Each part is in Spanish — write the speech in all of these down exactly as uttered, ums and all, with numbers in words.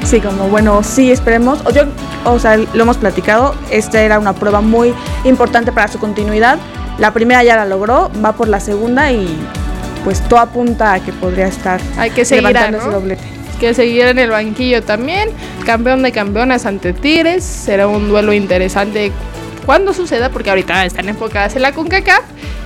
Sí, como bueno, sí, esperemos. O, yo, o sea, lo hemos platicado, esta era una prueba muy importante para su continuidad. La primera ya la logró, va por la segunda y pues todo apunta a que podría estar Hay que seguir, levantando ¿no? ese doblete. Que seguir en el banquillo también. Campeón de campeonas ante Tigres. Será un duelo interesante cuando suceda, porque ahorita están enfocadas en la CONCACAF.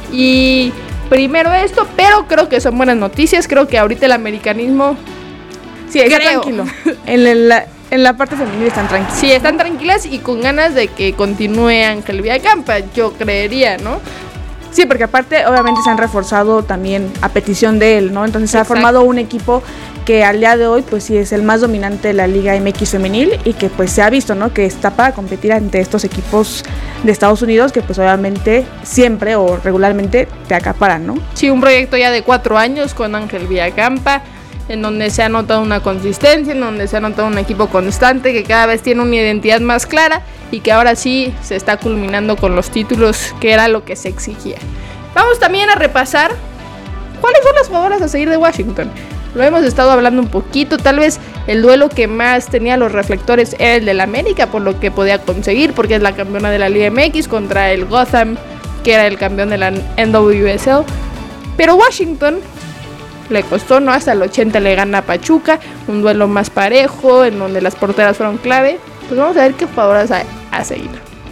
Y primero esto, pero creo que son buenas noticias. Creo que ahorita el americanismo... Sí, está tranquilo. En, el, en la parte femenil están tranquilos. Sí, están tranquilas y con ganas de que continúe Ángel Villacampa, yo creería, ¿no? Sí, porque aparte obviamente se han reforzado también a petición de él, ¿no? Entonces se ha formado un equipo que al día de hoy pues sí es el más dominante de la Liga M X femenil y que pues se ha visto, ¿no? Que está para competir ante estos equipos de Estados Unidos que pues obviamente siempre o regularmente te acaparan, ¿no? Sí, un proyecto ya de cuatro años con Ángel Villacampa, en donde se ha notado una consistencia, en donde se ha notado un equipo constante que cada vez tiene una identidad más clara y que ahora sí se está culminando con los títulos, que era lo que se exigía. Vamos también a repasar cuáles son las jugadoras a seguir de Washington. Lo hemos estado hablando un poquito, tal vez el duelo que más tenía los reflectores era el del América, por lo que podía conseguir, porque es la campeona de la Liga M X contra el Gotham, que era el campeón de la N W S L. Pero Washington le costó, ¿no? Hasta el ochenta le gana a Pachuca, un duelo más parejo, en donde las porteras fueron clave. Pues vamos a ver qué jugadoras a, a seguir.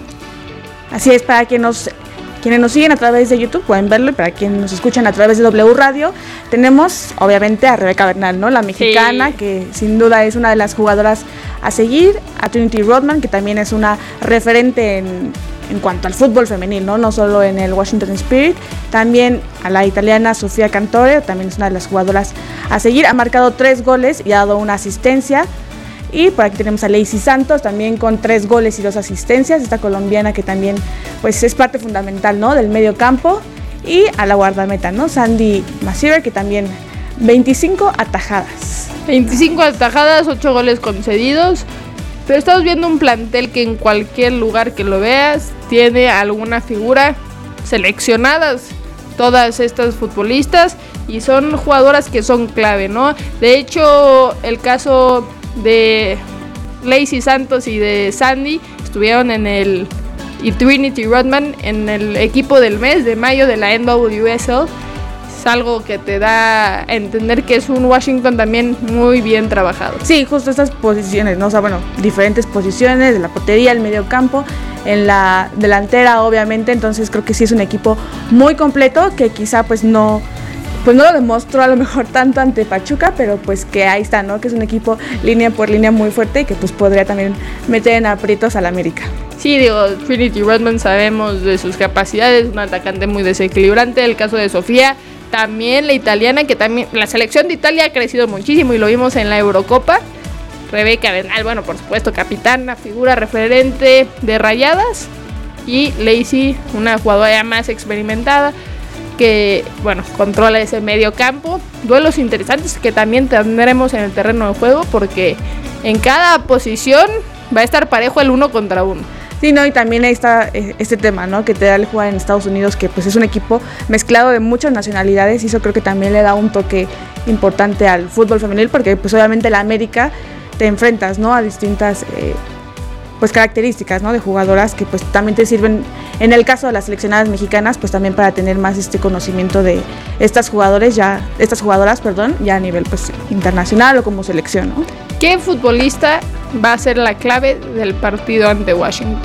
Así es, para que nos... Quienes nos siguen a través de YouTube pueden verlo, y para quienes nos escuchan a través de W Radio, tenemos obviamente a Rebeca Bernal, ¿no? La mexicana, sí, que sin duda es una de las jugadoras a seguir, a Trinity Rodman, que también es una referente en, en cuanto al fútbol femenil, ¿no? No solo en el Washington Spirit, también a la italiana Sofía Cantore, también es una de las jugadoras a seguir, ha marcado tres goles y ha dado una asistencia. Y por aquí tenemos a Lacey Santos, también con tres goles y dos asistencias, esta colombiana que también pues es parte fundamental, ¿no? Del medio campo. Y a la guardameta, ¿no? Sandy Masiver, que también veinticinco atajadas. veinticinco atajadas, ocho goles concedidos. Pero estamos viendo un plantel que en cualquier lugar que lo veas tiene alguna figura seleccionadas. Todas estas futbolistas y son jugadoras que son clave, ¿no? De hecho, el caso de Lacey Santos y de Sandy estuvieron en el y Trinity Rodman en el equipo del mes de mayo de la N W S L. Es algo que te da a entender que es un Washington también muy bien trabajado. Sí, justo estas posiciones, ¿no? O sea, bueno, diferentes posiciones de la portería, el medio campo, en la delantera obviamente, entonces creo que sí es un equipo muy completo que quizá pues no pues no lo demostró a lo mejor tanto ante Pachuca, pero pues que ahí está, ¿no? Que es un equipo línea por línea muy fuerte y que pues podría también meter en aprietos al América. Sí, digo, Trinity Rodman sabemos de sus capacidades, un atacante muy desequilibrante. El caso de Sofía, también la italiana, que también la selección de Italia ha crecido muchísimo y lo vimos en la Eurocopa. Rebeca Bernal, bueno, por supuesto, capitana, figura referente de Rayadas. Y Lacey, una jugadora ya más experimentada, que, bueno, controla ese medio campo. Duelos interesantes que también tendremos en el terreno de juego, porque en cada posición va a estar parejo el uno contra uno. Sí, no, y también ahí está este tema, ¿no? Que te da el jugar en Estados Unidos, que pues es un equipo mezclado de muchas nacionalidades, y eso creo que también le da un toque importante al fútbol femenil, porque pues obviamente la América te enfrentas, ¿no? A distintas eh, pues características, ¿no? De jugadoras que pues también te sirven, en el caso de las seleccionadas mexicanas, pues también para tener más este conocimiento de estas jugadores ya, estas jugadoras, perdón, ya a nivel pues internacional o como selección, ¿no? ¿Qué futbolista va a ser la clave del partido ante Washington?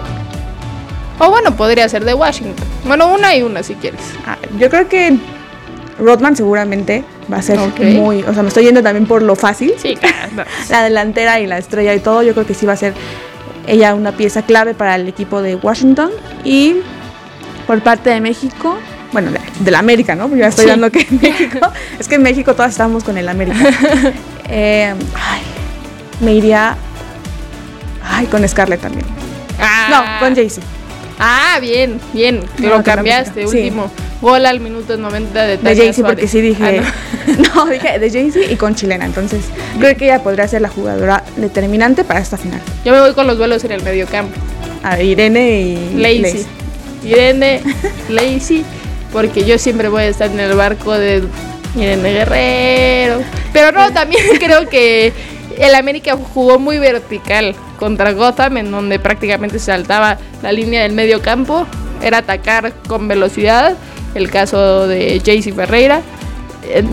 O bueno, podría ser de Washington. Bueno, una y una si quieres. Ah, yo creo que Rodman seguramente va a ser Okay. muy, o sea, me estoy yendo también por lo fácil. Sí, claro. No. La delantera y la estrella y todo, yo creo que sí va a ser ella una pieza clave para el equipo de Washington. Y por parte de México, bueno, de, de la América, ¿no? Porque ya estoy Sí. dando que en México, es que en México todas estamos con el América. eh, ay, me iría, ay, con Scarlett también. Ah. No, con Jaycee. Ah, bien, bien. No, Lo con cambiaste, América. último. Sí. Gol al minuto noventa de Tania De Jaycee, Suárez. porque sí dije, Ah, no. no. dije de Jaycee y con chilena, entonces creo que ella podría ser la jugadora determinante para esta final. Yo me voy con los duelos en el medio campo. A ver, Irene y Lacey. Lacey. Irene, Lacey, porque yo siempre voy a estar en el barco de Irene Guerrero. Pero no, también creo que el América jugó muy vertical contra Gotham, en donde prácticamente se saltaba la línea del medio campo, era atacar con velocidad, el caso de J C Ferreira.